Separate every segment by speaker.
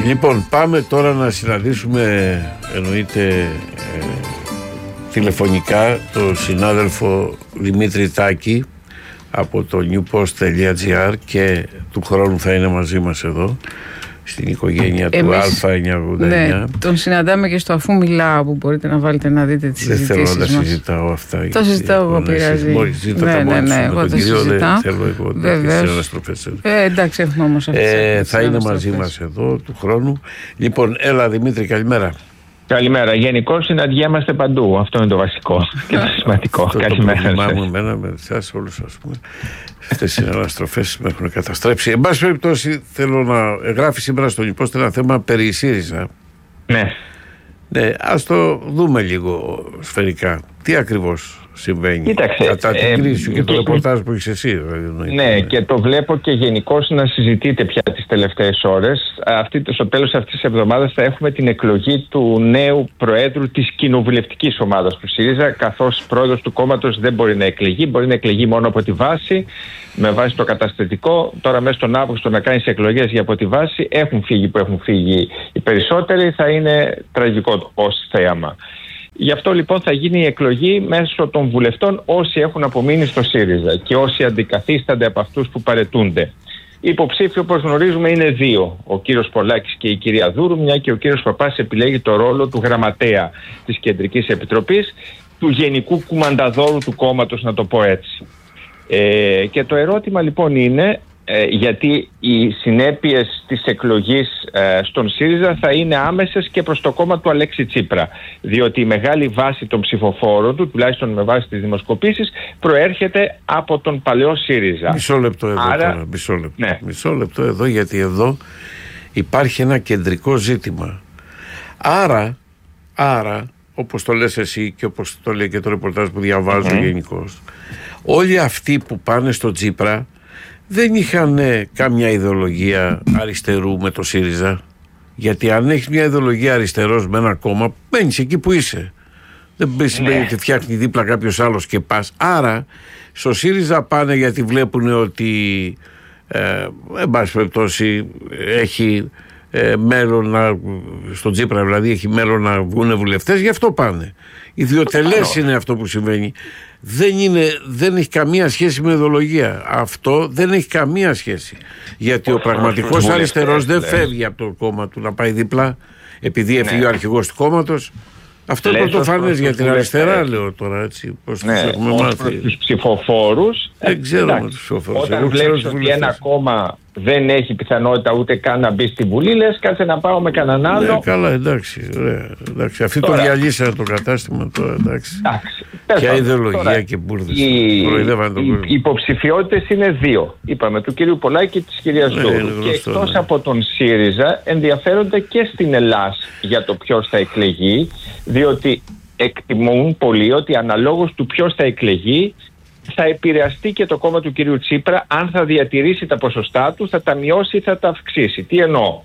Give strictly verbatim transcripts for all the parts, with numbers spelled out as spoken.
Speaker 1: Λοιπόν, πάμε τώρα να συναντήσουμε, εννοείται ε, τηλεφωνικά, τον συνάδελφο Δημήτρη Τάκη από το newpost.gr και του χρόνου θα είναι μαζί μας εδώ στην οικογένεια Εμείς, του Α εννιακόσια ογδόντα εννιά.
Speaker 2: Ναι, τον συναντάμε και στο Αφού Μιλάω, που μπορείτε να βάλετε να δείτε τις συζητήσεις μας.
Speaker 1: Δεν θέλω να τα συζητάω αυτά.
Speaker 2: Το συζητάω εγώ, πειράζει.
Speaker 1: Μόλις ζητάω
Speaker 2: ναι,
Speaker 1: τα
Speaker 2: ναι, ναι,
Speaker 1: ναι,
Speaker 2: εγώ
Speaker 1: τον κύριο, δεν θέλω εγώ
Speaker 2: να
Speaker 1: αναστροφές.
Speaker 2: Ε, εντάξει, έχουμε όμως αυτές
Speaker 1: ε, Θα είναι μαζί μας εδώ του χρόνου. Λοιπόν, έλα Δημήτρη, καλημέρα.
Speaker 3: Καλημέρα. Γενικώς συναντιέμαστε παντού. Αυτό είναι το βασικό και το σημαντικό. Καλημέρα.
Speaker 1: Το πρόβλημά μου εμένα με εσάς όλους, ας πούμε. Αυτές οι αναστροφές με έχουν καταστρέψει. Εν πάση περιπτώσει, θέλω να γράφει σήμερα στον Υπόστη ένα θέμα περί ΣΥΡΙΖΑ.
Speaker 3: Ναι.
Speaker 1: Ναι, ας το δούμε λίγο σφαιρικά. Τι ακριβώς συμβαίνει?
Speaker 3: Κοίταξε,
Speaker 1: κατά την
Speaker 3: ε,
Speaker 1: κρίση σου και, και το
Speaker 3: και,
Speaker 1: ρεπορτάζ που έχεις εσύ. Δηλαδή,
Speaker 3: ναι, ναι, και το βλέπω και γενικώς να συζητείτε πια τις τελευταίες ώρες. Αυτή, στο τέλος αυτής της εβδομάδας θα έχουμε την εκλογή του νέου προέδρου της κοινοβουλευτικής ομάδας του ΣΥΡΙΖΑ, καθώς πρόεδρος του κόμματος δεν μπορεί να εκλεγεί, μπορεί να εκλεγεί μόνο από τη βάση, με βάση το καταστατικό. Τώρα μέσα στον Αύγουστο να κάνεις εκλογές για από τη βάση, έχουν φύγει που έχουν φύγει οι περισσότεροι, θα είναι τραγικό το πώς θέαμα. Γι' αυτό λοιπόν θα γίνει η εκλογή μέσω των βουλευτών όσοι έχουν απομείνει στο ΣΥΡΙΖΑ και όσοι αντικαθίστανται από αυτούς που παρετούνται. Οι υποψήφοι, όπως γνωρίζουμε, είναι δύο. Ο κύριος Πολάκης και η κυρία Δούρου, μια και ο κύριος Παπάς επιλέγει το ρόλο του γραμματέα της Κεντρικής Επιτροπής, του γενικού κουμανταδόρου του κόμματος, να το πω έτσι. Ε, και το ερώτημα λοιπόν είναι, ε, γιατί οι συνέπειες της εκλογής ε, στον ΣΥΡΙΖΑ θα είναι άμεσες και προς το κόμμα του Αλέξη Τσίπρα, διότι η μεγάλη βάση των ψηφοφόρων του, τουλάχιστον με βάση τις δημοσκοπήσεις, προέρχεται από τον παλαιό ΣΥΡΙΖΑ.
Speaker 1: Μισό λεπτό εδώ. Άρα, τώρα, μισό λεπτό. Ναι. Μισό λεπτό εδώ, γιατί εδώ υπάρχει ένα κεντρικό ζήτημα. Άρα, άρα όπως το λες εσύ και όπως το λέει και το ρεπορτάζ που διαβάζω mm-hmm. γενικώς, όλοι αυτοί που πάνε στο Τσίπρα δεν είχαν κάμια ιδεολογία αριστερού με το ΣΥΡΙΖΑ. Γιατί αν έχεις μια ιδεολογία αριστερός με ένα κόμμα, μένεις εκεί που είσαι. Δεν σημαίνει ότι φτιάχνει δίπλα κάποιος άλλος και πας. Άρα στο ΣΥΡΙΖΑ πάνε γιατί βλέπουν ότι ε, εν πάση περιπτώσει έχει ε, μέλλον να, στον Τσίπρα δηλαδή έχει μέλλον να βγουν βουλευτές, γι' αυτό πάνε. Ιδιοτελές είναι αυτό που συμβαίνει. Δεν, είναι, δεν έχει καμία σχέση με ιδεολογία. Αυτό δεν έχει καμία σχέση. Γιατί ο πραγματικός αριστερός δεν φεύγει από το κόμμα του να πάει δίπλα επειδή έφυγε ο αρχηγός του κόμματος. Αυτό είναι πρωτοφανές για την αριστερά, λέω τώρα, έτσι. Πώς
Speaker 3: ναι,
Speaker 1: τους έχουμε μάθει.
Speaker 3: Τους ψηφοφόρους.
Speaker 1: Δεν ξέρω με τους ψηφοφόρους.
Speaker 3: Όταν βλέπεις ότι ένα κόμμα δεν έχει πιθανότητα ούτε καν να μπει στη Βουλή, λες κάτσε να πάω με κανέναν άλλο.
Speaker 1: Ναι, καλά, εντάξει. Ωραία, εντάξει. Αυτοί τώρα, το διαλύσανε το κατάστημα τώρα, εντάξει.
Speaker 3: εντάξει.
Speaker 1: Ποια ιδεολογία τώρα, και μπουρδες. Οι,
Speaker 3: οι υποψηφιότητες είναι δύο. Είπαμε, του κυρίου Πολάκη και της κυρίας ναι, Δούρου. Και εκτός ναι. από τον ΣΥΡΙΖΑ ενδιαφέρονται και στην Ελλάδα για το ποιος θα εκλεγεί, διότι εκτιμούν πολύ ότι αναλόγως του ποιος θα εκλεγεί θα επηρεαστεί και το κόμμα του κυρίου Τσίπρα, αν θα διατηρήσει τα ποσοστά του, θα τα μειώσει ή θα τα αυξήσει. Τι εννοώ?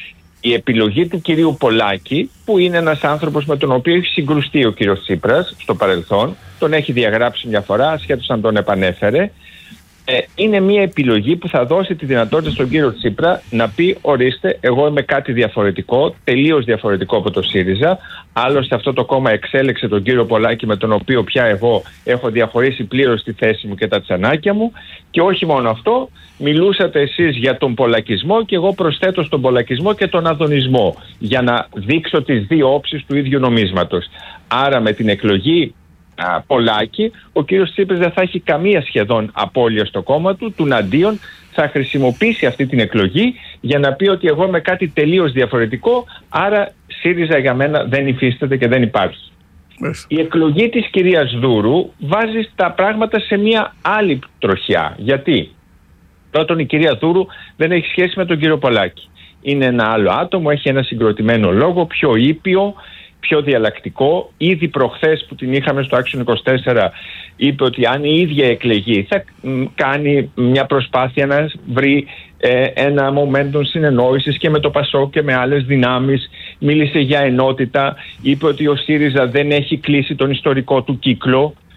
Speaker 3: Η επιλογή του κυρίου Πολάκη, που είναι ένας άνθρωπος με τον οποίο έχει συγκρουστεί ο κύριος Τσίπρας στο παρελθόν, τον έχει διαγράψει μια φορά, ασχέτως αν τον επανέφερε, ε, είναι μια επιλογή που θα δώσει τη δυνατότητα στον κύριο Τσίπρα να πει ορίστε, εγώ είμαι κάτι διαφορετικό, τελείως διαφορετικό από το ΣΥΡΙΖΑ. Άλλωστε αυτό το κόμμα εξέλεξε τον κύριο Πολάκη, με τον οποίο πια εγώ έχω διαχωρίσει πλήρως τη θέση μου και τα τσανάκια μου. Και όχι μόνο αυτό, μιλούσατε εσείς για τον πολακισμό και εγώ προσθέτω στον πολακισμό και τον αδωνισμό, για να δείξω τις δύο όψεις του ίδιου νομίσματος. Άρα με την εκλογή α, Πολάκη, ο κύριος Τσίπρας δεν θα έχει καμία σχεδόν απώλεια στο κόμμα του, τουναντίον θα χρησιμοποιήσει αυτή την εκλογή για να πει ότι εγώ είμαι κάτι τελείως διαφορετικό, άρα ΣΥΡΙΖΑ για μένα δεν υφίσταται και δεν υπάρχει. Μες. Η εκλογή της κυρίας Δούρου βάζει τα πράγματα σε μια άλλη τροχιά. Γιατί? Πρώτον, η κυρία Δούρου δεν έχει σχέση με τον κύριο Πολάκη. Είναι ένα άλλο άτομο, έχει ένα συγκροτημένο λόγο, πιο ήπιο, πιο διαλλακτικό. Ήδη προχθές που την είχαμε στο Action είκοσι τέσσερα είπε ότι αν η ίδια εκλεγεί θα κάνει μια προσπάθεια να βρει ε, ένα momentum συνεννόησης και με το ΠΑΣΟΚ και με άλλες δυνάμεις. Μίλησε για ενότητα, είπε ότι ο ΣΥΡΙΖΑ δεν έχει κλείσει τον ιστορικό του κύκλο.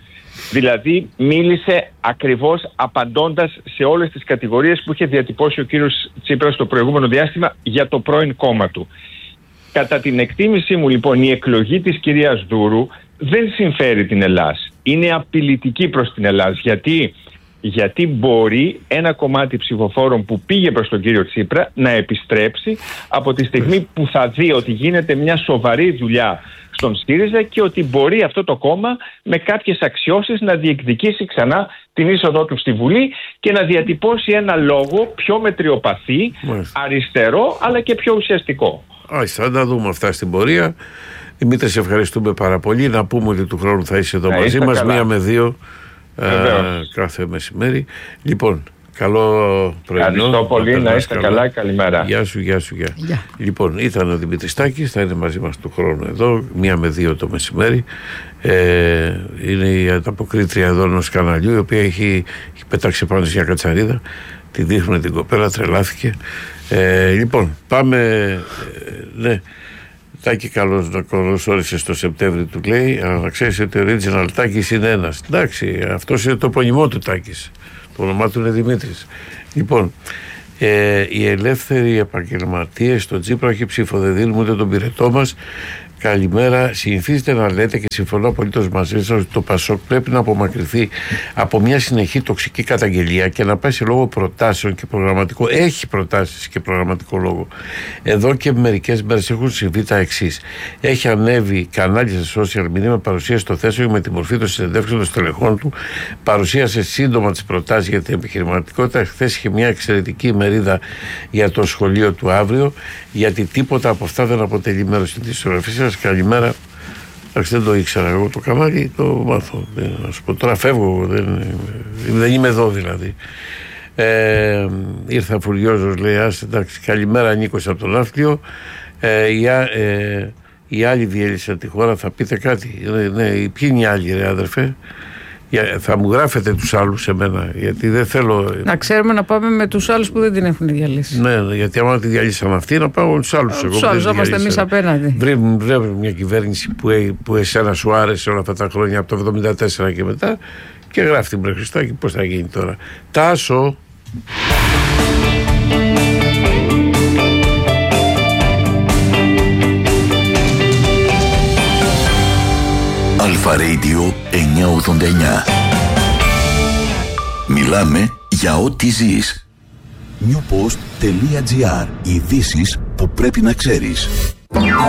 Speaker 3: Δηλαδή μίλησε ακριβώς απαντώντας σε όλες τις κατηγορίες που είχε διατυπώσει ο κύριος Τσίπρας στο προηγούμενο διάστημα για το πρώην κόμμα του. Κατά την εκτίμησή μου λοιπόν, η εκλογή της κυρίας Δούρου δεν συμφέρει την Ελλάς. Είναι απειλητική προς την Ελλάς. Γιατί, γιατί μπορεί ένα κομμάτι ψηφοφόρων που πήγε προς τον κύριο Τσίπρα να επιστρέψει από τη στιγμή που θα δει ότι γίνεται μια σοβαρή δουλειά στον ΣΥΡΙΖΑ και ότι μπορεί αυτό το κόμμα με κάποιες αξιώσεις να διεκδικήσει ξανά την είσοδό του στη Βουλή και να διατυπώσει ένα λόγο πιο μετριοπαθή, αριστερό, αλλά και πιο ουσιαστικό.
Speaker 1: Όχι, θα τα δούμε αυτά στην πορεία. Δημήτρη, σε ευχαριστούμε πάρα πολύ. Να πούμε ότι του χρόνου θα είσαι εδώ να μαζί μας, μία με δύο ε, κάθε μεσημέρι. Λοιπόν, καλό πρωινό.
Speaker 3: Ευχαριστώ πολύ, να είστε καλά. καλά, καλημέρα.
Speaker 1: Γεια σου, γεια σου, γεια. Yeah. Λοιπόν, ήταν ο Δημήτρης Τάκης, θα είναι μαζί μας του χρόνου εδώ, μία με δύο το μεσημέρι. Ε, είναι η ανταποκρίτρια εδώ ενός καναλιού, η οποία έχει, έχει πετάξει πάνω σε μια κατσαρίδα. Τη δείχνουν την κοπέλα, τρελάθηκε. Ε, λοιπόν, πάμε. Ε, ναι. Τάκη, καλώς να καλωσόρισες το Σεπτέμβρη, του λέει. Αλλά να ξέρεις ότι ο original Τάκης είναι ένας. Εντάξει, αυτός είναι το επωνυμό του Τάκης. Το όνομά του είναι Δημήτρης. Λοιπόν, ε, οι ελεύθεροι επαγγελματίες στο Τσίπρα, όχι ψήφο, δεν δίνουμε ούτε τον πυρετό μας. Καλημέρα. Συνηθίζετε να λέτε, και συμφωνώ απολύτως μαζί σας, ότι το ΠΑΣΟΚ πρέπει να απομακρυνθεί από μια συνεχή τοξική καταγγελία και να πάει σε λόγο προτάσεων και προγραμματικό. Έχει προτάσεις και προγραμματικό λόγο. Εδώ και μερικές μέρες έχουν συμβεί τα εξής. Έχει ανέβει κανάλια σε social media με παρουσίαση στο θέσιο με τη μορφή των συνεντεύξεων των στελεχών του. Παρουσίασε σύντομα τις προτάσεις για την επιχειρηματικότητα. Χθες είχε μια εξαιρετική ημερίδα για το σχολείο του αύριο, γιατί τίποτα από αυτά δεν αποτελεί μέρος της ισορροφής. Καλημέρα. Εντάξει, δεν το ήξερα εγώ το κανάλι, το μάθω. Να σου πω, τώρα φεύγω, δεν, δεν είμαι εδώ δηλαδή. Ε, ήρθα φουριόζος, λέει, ας, εντάξει, καλημέρα, Νίκος από τον Ναύπλιο. Ε, οι, ε, οι άλλοι διέλυσαν τη χώρα, θα πείτε κάτι. Ναι, ναι, ποιοι είναι οι άλλοι, ρε αδερφέ? Θα μου γράφετε τους άλλους σε μένα, γιατί δεν θέλω.
Speaker 2: Να ξέρουμε να πάμε με τους άλλους που δεν την έχουν διαλύσει.
Speaker 1: Ναι, γιατί άμα τη διαλύσαν αυτοί, να πάω με τους άλλους.
Speaker 2: Τους άλλους, είμαστε εμείς απέναντι.
Speaker 1: Βρε μια κυβέρνηση που, που εσένα σου άρεσε όλα αυτά τα χρόνια από το εβδομήντα τέσσερα και μετά, και γράφει την Χριστάκη, πώς θα γίνει τώρα. Τάσο.
Speaker 4: Αλφα Radio εννιακόσια ογδόντα εννιά. Μιλάμε για ό,τι ζεις. newpost.gr. Ειδήσεις που πρέπει να ξέρεις.